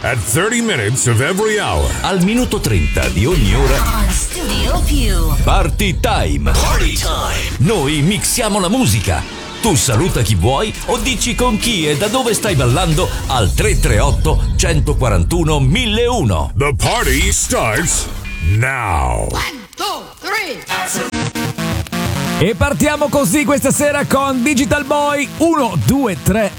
at 30 minutes of every hour. Al minuto 30 di ogni ora. On Studio Più. Party time. Party time. Noi mixiamo la musica. Tu saluta chi vuoi o dici con chi e da dove stai ballando al 338 141 1001. The party starts now. 1, 2, 3. E partiamo così questa sera con Digital Boy 1, 2, 3